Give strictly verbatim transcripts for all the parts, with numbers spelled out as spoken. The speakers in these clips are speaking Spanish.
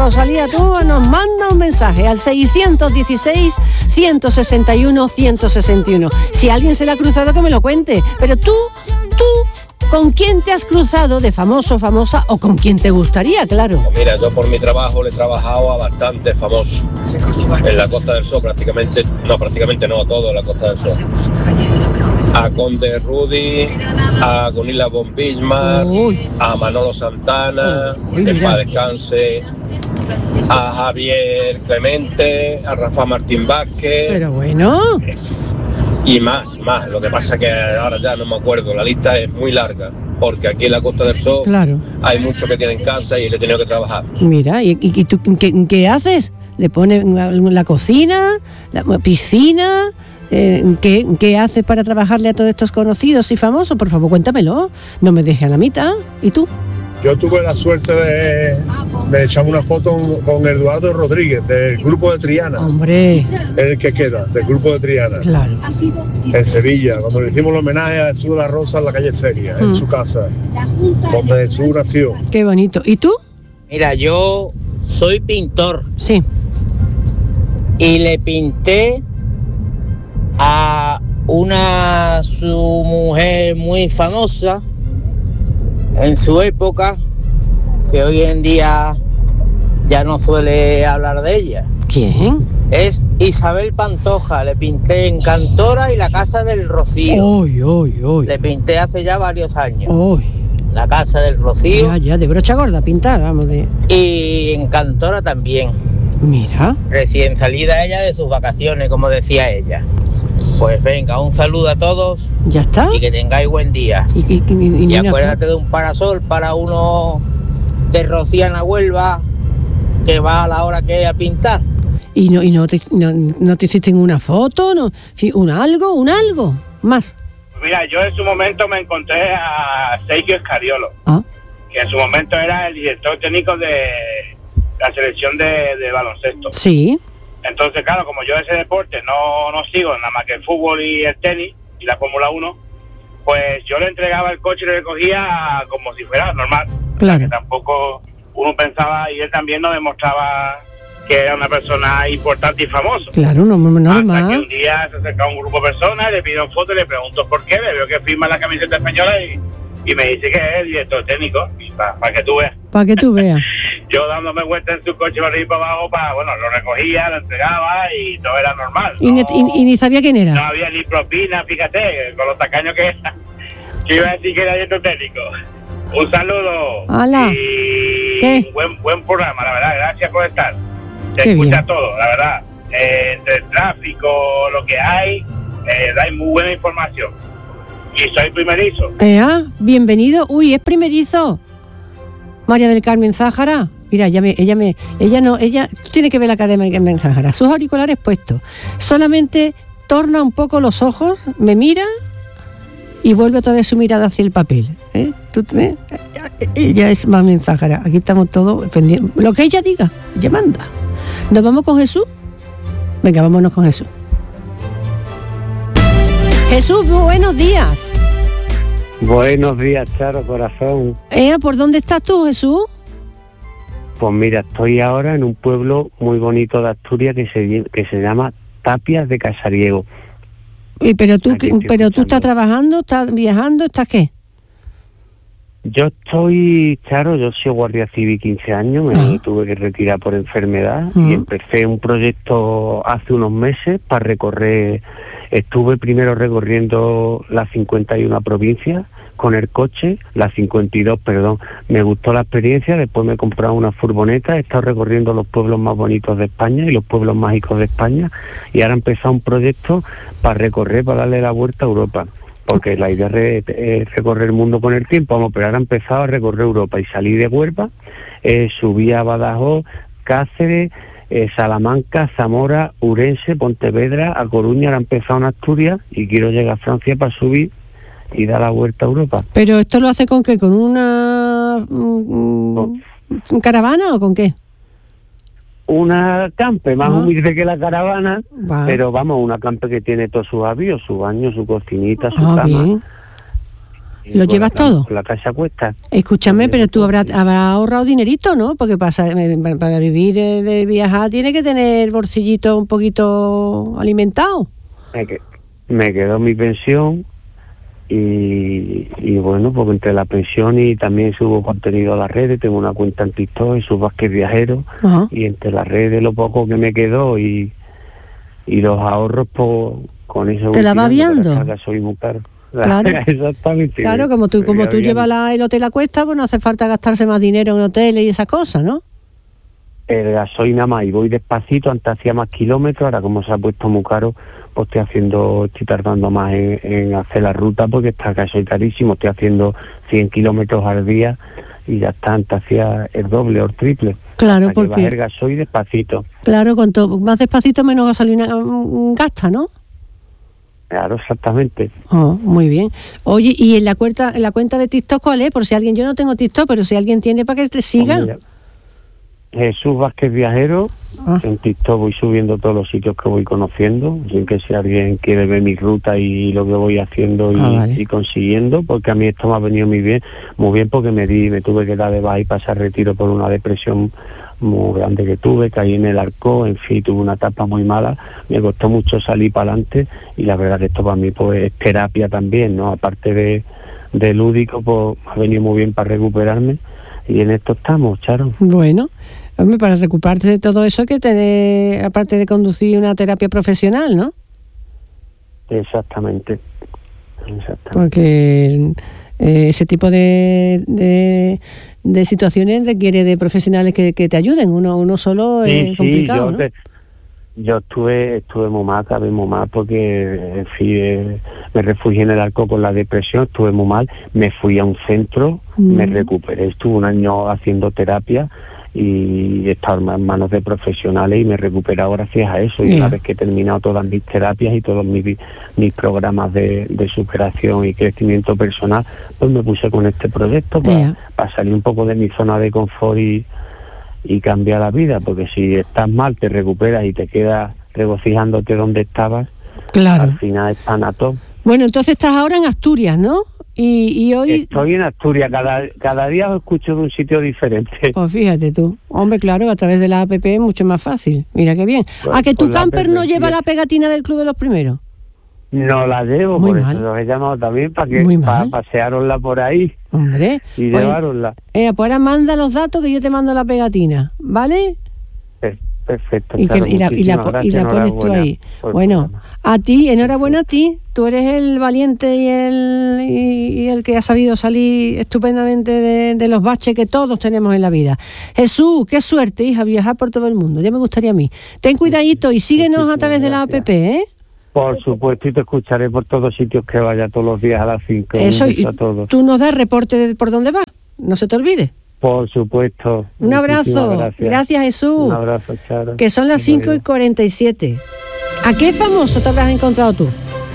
Rosalía, tú nos manda un mensaje al seiscientos dieciséis, ciento sesenta y uno, ciento sesenta y uno. Si alguien se le ha cruzado, que me lo cuente. Pero tú, tú, ¿con quién te has cruzado de famoso, famosa o con quién te gustaría, claro? Mira, yo por mi trabajo le he trabajado a bastantes famosos en la Costa del Sol, prácticamente, no, prácticamente no, a todo en la Costa del Sol. A Conde Rudy, a Gunilla von Bismarck, a Manolo Santana, Uy, que mira. paz descanse, a Javier Clemente, a Rafa Martín Vázquez. Pero bueno. Y más, más. Lo que pasa que ahora ya no me acuerdo, la lista es muy larga, porque aquí en la Costa del Sol Claro. hay muchos que tienen casa y le he tenido que trabajar. Mira, ¿y, y, y tú qué, qué haces? ¿Le pones la cocina, la piscina? Eh, ¿qué, ¿Qué haces para trabajarle a todos estos conocidos y famosos? Por favor, cuéntamelo. No me dejes a la mitad. ¿Y tú? Yo tuve la suerte de, de echarme una foto con, con Eduardo Rodríguez, del grupo de Triana. Hombre. El que queda, del grupo de Triana. Claro. En Sevilla, cuando le hicimos el homenaje a Jesús de la Rosa en la calle Feria, en Mm. su casa, donde Jesús nació. Qué bonito. ¿Y tú? Mira, yo soy pintor. Sí. Y le pinté a una su mujer muy famosa en su época, que hoy en día ya no suele hablar de ella. ¿Quién? Es Isabel Pantoja. Le pinté en Cantora y la Casa del Rocío. Uy, uy, uy. Le pinté hace ya varios años. Uy. La Casa del Rocío. Ya, ya, de brocha gorda pintada, vamos de... Y en Cantora también. Mira. Recién salida ella de sus vacaciones, como decía ella. Pues venga, un saludo a todos. ¿Ya está? Y que tengáis buen día. Y, y, y, y, Y ni una acuérdate de un parasol para uno de Rociana Huelva que va a la hora que es a pintar. ¿Y no, y no, te, no, no te hiciste una foto? No, fi- ¿Un algo? ¿Un algo? Más. Mira, yo en su momento me encontré a Sergio Escariolo, Ah. que en su momento era el director técnico de la selección de, de baloncesto. Sí. Entonces, claro, como yo ese deporte no, no sigo, nada más que el fútbol y el tenis y la Fórmula uno, pues yo le entregaba el coche y le recogía como si fuera normal. Claro. Que tampoco uno pensaba, y él también nos demostraba que era una persona importante y famosa. Claro, no, no, Hasta que normal. un día se acerca un grupo de personas, le pido foto y le pregunto por qué, le veo que firma la camiseta española y, y me dice que es el director técnico, para pa que tú veas. Para que tú veas. Yo dándome vuelta en su coche para arriba y para abajo, para, bueno, lo recogía, lo entregaba y todo era normal. Y, No, ni- y- y ni sabía quién era. no había ni propina, fíjate, con los tacaños que era. Yo iba a decir que era director técnico. Un saludo. Hala. Y ¿Qué? un buen, buen programa, la verdad, gracias por estar. Se Qué escucha bien. todo, la verdad. Eh, entre el tráfico, lo que hay, eh, dais muy buena información. Y soy primerizo. Eh, ah, bienvenido. Uy, es primerizo. María del Carmen Zájara. Mira, ella me, ella me, ella no, ella, tú tienes que ver la Academia del Carmen Zájara. Sus auriculares puestos. Solamente torna un poco los ojos, me mira y vuelve otra vez su mirada hacia el papel. ¿eh? ¿Tú, eh? Ella es Carmen Zájara. Aquí estamos todos pendientes. Lo que ella diga, ella manda. ¿Nos vamos con Jesús? Venga, vámonos con Jesús. Jesús, buenos días. Buenos días, Charo, corazón. Eh, ¿Por dónde estás tú, Jesús? Pues mira, estoy ahora en un pueblo muy bonito de Asturias que se, que se llama Tapias de Casariego. Y pero tú, Aquí estoy pero tú estás escuchando. trabajando, estás viajando, ¿estás qué? Yo estoy, Charo, yo soy guardia civil quince años, me Ah. tuve que retirar por enfermedad Mm. y empecé un proyecto hace unos meses para recorrer, estuve primero recorriendo las cincuenta y una provincias con el coche, las cincuenta y dos, perdón, me gustó la experiencia, después me compré una furgoneta, he estado recorriendo los pueblos más bonitos de España y los pueblos mágicos de España y ahora he empezado un proyecto para recorrer, para darle la vuelta a Europa. Porque la idea es, re, es recorrer el mundo con el tiempo, vamos, pero ahora he empezado a recorrer Europa y salí de Huelva, eh, subí a Badajoz, Cáceres, eh, Salamanca, Zamora, Urense, Pontevedra, a Coruña, ahora he empezado en Asturias y quiero llegar a Francia para subir y dar la vuelta a Europa. ¿Pero esto lo hace con qué? ¿Con una mm, mm, caravana o con qué? Una campe, más Ah. humilde que la caravana, Va. pero vamos, una campe que tiene todos sus avíos, su baño, su cocinita, su Ah, cama. bien. ¿Lo llevas la, todo? La casa cuesta. Escúchame, pero tú habrás, habrás ahorrado dinerito, ¿no? Porque para, para vivir de viajar tiene que tener el bolsillito un poquito alimentado. Me, me quedó mi pensión y, y bueno, pues entre la pensión y también subo contenido a las redes, tengo una cuenta en TikTok y subo Vázquez Viajero. Ajá. Y entre las redes lo poco que me quedó y, y los ahorros, pues con eso... ¿Te la va viendo? Soy muy caro. Claro, exactamente. Claro, como tú, como tú llevas la, el hotel a cuesta, pues no hace falta gastarse más dinero en hoteles y esas cosas, ¿no? El gasoil nada más, y voy despacito, antes hacía más kilómetros, ahora como se ha puesto muy caro, pues estoy haciendo, estoy tardando más en, en hacer la ruta porque está el gasoil carísimo, estoy haciendo cien kilómetros al día y ya está, antes hacía el doble o el triple. Claro, porque... el gasoil despacito. Claro, cuanto más despacito menos gasolina gasta, ¿no? Claro, exactamente. Oh, muy bien. Oye, ¿y en la cuenta en la cuenta de TikTok cuál es? Por si alguien, yo no tengo TikTok, pero si alguien tiene para que te siga. Pues Jesús Vázquez Viajero, ah. En TikTok voy subiendo todos los sitios que voy conociendo, sin que si alguien quiere ver mi ruta y lo que voy haciendo y, ah, vale. y consiguiendo, porque a mí esto me ha venido muy bien, muy bien porque me di, me tuve que dar de baja y pasar retiro por una depresión muy grande que tuve, caí en el arco, en fin, tuve una etapa muy mala, me costó mucho salir para adelante y la verdad que esto para mí pues es terapia también, ¿no? Aparte de, de lúdico, pues me ha venido muy bien para recuperarme y en esto estamos, Charo. Bueno, hombre, para recuperarte de todo eso hay que tener, aparte de conducir, una terapia profesional, ¿no? Exactamente, exactamente. Porque eh, ese tipo de... de de situaciones requiere de profesionales que, que te ayuden, uno uno solo sí, es complicado, sí, yo, ¿no? te, yo estuve estuve muy mal, acabé muy mal porque en fin, eh, me refugié en el arco con la depresión, estuve muy mal, me fui a un centro, mm. me recuperé, estuve un año haciendo terapia y he estado en manos de profesionales y me he recuperado gracias a eso. Y yeah. Una vez que he terminado todas mis terapias y todos mis, mis programas de, de superación y crecimiento personal, pues me puse con este proyecto para, yeah. para salir un poco de mi zona de confort y, y cambiar la vida, porque si estás mal te recuperas y te quedas regocijándote donde estabas, claro. Al final es tanato. Bueno, entonces estás ahora en Asturias, ¿no? Y, y hoy... Estoy en Asturias, cada, cada día os escucho de un sitio diferente. Pues fíjate tú, hombre, claro, a través de la app es mucho más fácil, mira qué bien. Pues, ¿A que tu camper no sí. lleva la pegatina del Club de los Primeros? No la llevo, Muy por mal. eso los he llamado también para que para pasearosla por ahí. Hombre, y pues, llevarosla. Eh, pues ahora manda los datos que yo te mando la pegatina, ¿vale? Perfecto. Y, que, y, la, y, la, gracias, y la pones tú ahí. Bueno, a ti, enhorabuena a ti. Tú eres el valiente y el y, y el que ha sabido salir estupendamente de, de los baches que todos tenemos en la vida. Jesús, qué suerte, hija, viajar por todo el mundo. Ya me gustaría a mí. Ten cuidadito y síguenos a través de la app, ¿eh? Por supuesto, y te escucharé por todos sitios que vaya todos los días a las cinco. Eso, y tú nos das reporte de por dónde vas. No se te olvide. Por supuesto. Un abrazo. Gracias. Gracias, Jesús. Un abrazo, Charo. Que son las cinco y cuarenta y siete. ¿A qué famoso te habrás encontrado tú?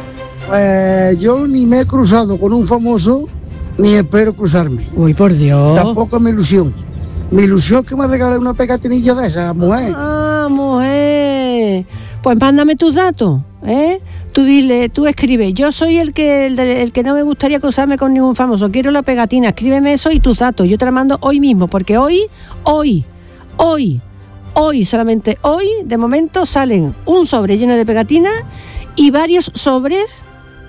Pues yo ni me he cruzado con un famoso, ni espero cruzarme. Uy, por Dios. Tampoco es mi ilusión. Mi ilusión es que me regale una pegatinilla de esa, mujer. Ah, mujer. Pues mándame tus datos, ¿eh? Tú dile, tú escribe, yo soy el que el, de, el que no me gustaría cruzarme con ningún famoso, quiero la pegatina, escríbeme eso y tus datos, yo te la mando hoy mismo, porque hoy, hoy, hoy, hoy, solamente hoy, de momento salen un sobre lleno de pegatinas y varios sobres,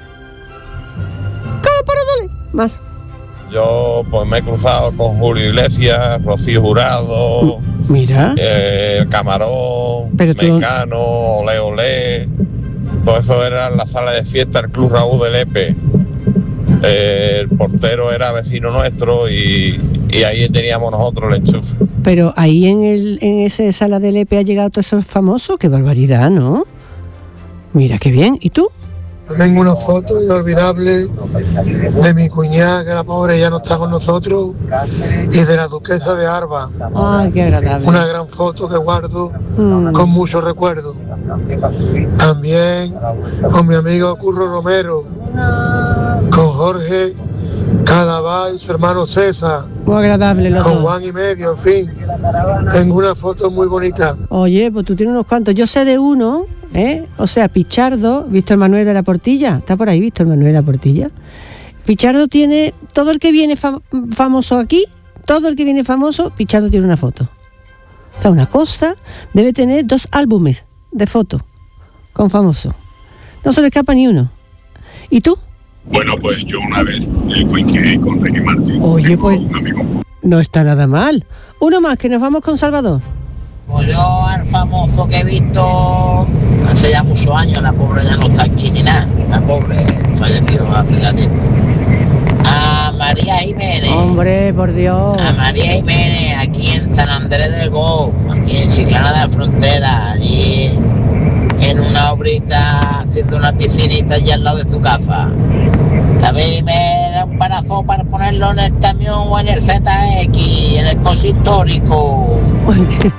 cada para dólares, más. Yo pues me he cruzado con Julio Iglesias, Rocío Jurado, mira, eh, Camarón, Pero tú... Mecano, Olé Olé, todo eso era en la sala de fiesta del Club Raúl de Lepe. Eh, el portero era vecino nuestro y, y ahí teníamos nosotros el enchufe. Pero ahí en el en esa sala de Lepe ha llegado todos esos famosos, qué barbaridad, ¿no? Mira qué bien, ¿y tú? Tengo una foto inolvidable de mi cuñada, que la pobre ya no está con nosotros, y de la duquesa de Arba. Ay, qué agradable. Una gran foto que guardo mm. con mucho recuerdo. También con mi amigo Curro Romero, con Jorge Cadaval y su hermano César. Muy agradable los Con dos. Juan y medio, en fin. Tengo una foto muy bonita. Oye, pues tú tienes unos cuantos. Yo sé de uno... ¿Eh? O sea, Pichardo, Víctor Manuel de la Portilla, está por ahí Víctor Manuel de la Portilla. Pichardo tiene, todo el que viene fam- famoso aquí, todo el que viene famoso, Pichardo tiene una foto. O sea, una cosa, debe tener dos álbumes de fotos con famosos. No se le escapa ni uno. ¿Y tú? Bueno, pues yo una vez eh, coincidí con Ricky Martin. Oye, pues un amigo. No está nada mal. Uno más, que nos vamos con Salvador. Pues yo al famoso que he visto hace ya muchos años, la pobre ya no está aquí ni nada, la pobre falleció hace ya tiempo. A María Jiménez. Hombre, por Dios. A María Jiménez, aquí en San Andrés del Golf, aquí en Chiclana de la Frontera, allí en una obrita haciendo una piscinita allí al lado de su casa. A mí me da un parazo para ponerlo en el camión o en el Z X, en el coche histórico. Ay, qué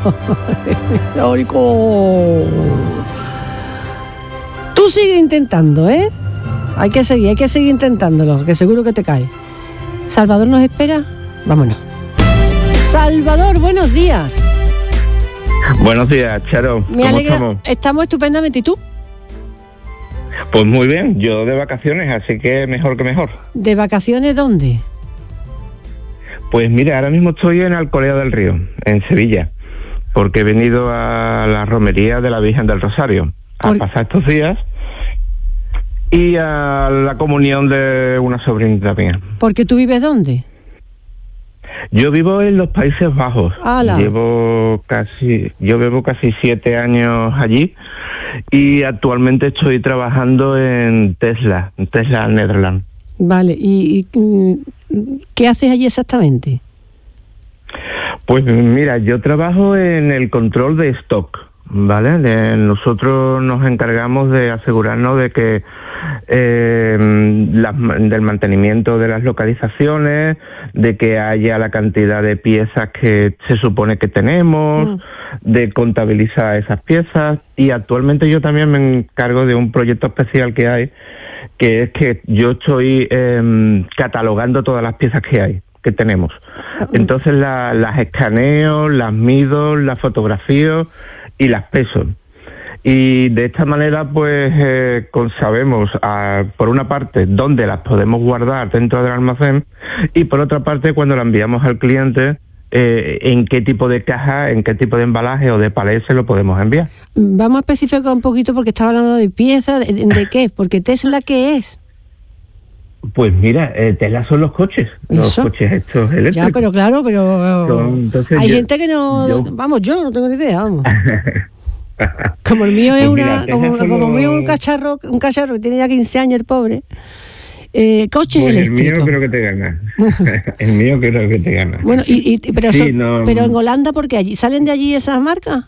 histórico. Tú sigue intentando, ¿eh? Hay que seguir, hay que seguir intentándolo, que seguro que te cae. ¿Salvador nos espera? Vámonos. Salvador, buenos días. Buenos días, Charo. Me ¿Cómo alegra. estamos? Estamos estupendamente. ¿Y tú? Pues muy bien, yo de vacaciones, así que mejor que mejor. ¿De vacaciones dónde? Pues mira, ahora mismo estoy en Alcolea del Río, en Sevilla, porque he venido a la romería de la Virgen del Rosario a Por... pasar estos días y a la comunión de una sobrinita mía. ¿Porque tú vives dónde? Yo vivo en los Países Bajos. ¡Hala! Llevo casi, yo vivo casi siete años allí y actualmente estoy trabajando en Tesla, en Tesla Netherlands. Vale, ¿y, y qué haces allí exactamente? Pues mira, yo trabajo en el control de stock, ¿vale? De, nosotros nos encargamos de asegurarnos de que eh, las, del mantenimiento de las localizaciones, de que haya la cantidad de piezas que se supone que tenemos, mm. de contabilizar esas piezas, y actualmente yo también me encargo de un proyecto especial que hay, que es que yo estoy eh, catalogando todas las piezas que hay, que tenemos. Entonces la, las escaneo, las mido, las fotografío y las peso. Y de esta manera pues eh, sabemos a, por una parte dónde las podemos guardar dentro del almacén y por otra parte cuando la enviamos al cliente eh, en qué tipo de caja, en qué tipo de embalaje o de palé se lo podemos enviar. Vamos a especificar un poquito porque estaba hablando de piezas, ¿de, de qué? Porque Tesla, ¿qué es? Pues mira, eh, Tesla son los coches, ¿eso? Los coches estos eléctricos. Ya, pero claro, pero son, entonces hay yo, gente que no, yo... vamos, yo no tengo ni idea, vamos. Como el mío es pues una, mira, como, como solo... el mío es un cacharro, un cacharro que tiene ya quince años el pobre. Eh, coches pues eléctricos. El mío creo que te gana. El mío creo que te gana. Bueno, y, y pero, sí, son, no... pero en Holanda, ¿por qué allí salen de allí esas marcas?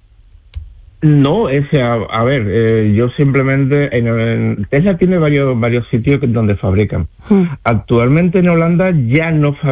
No, ese, a, a ver, eh, yo simplemente, en, en, Tesla tiene varios varios sitios donde fabrican. Hmm. Actualmente en Holanda ya no fabrican.